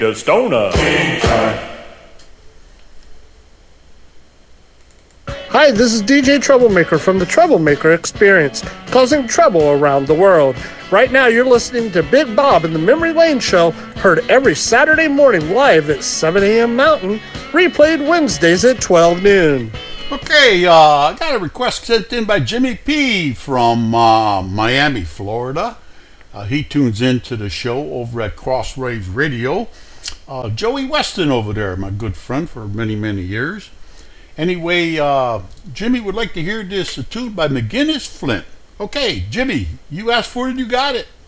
The Stoner. Hi, this is DJ Troublemaker from the Troublemaker Experience, causing trouble around the world. Right now, you're listening to Big Bob and the Memory Lane Show, heard every Saturday morning live at 7 a.m. Mountain, replayed Wednesdays at 12 noon. Okay, I got a request sent in by Jimmy P. from Miami, Florida. He tunes into the show over at Crosswaves Radio. Joey Weston over there, my good friend for many, many years. Anyway, Jimmy would like to hear this tune by McGinnis Flint. Okay, Jimmy, you asked for it, you got it.